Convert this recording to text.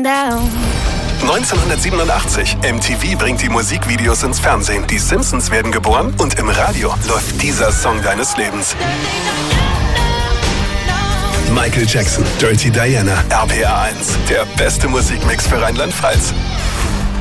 down. 1987. MTV bringt die Musikvideos ins Fernsehen. Die Simpsons werden geboren und im Radio läuft dieser Song deines Lebens. Michael Jackson, Dirty Diana, RPA 1. Der beste Musikmix für Rheinland-Pfalz.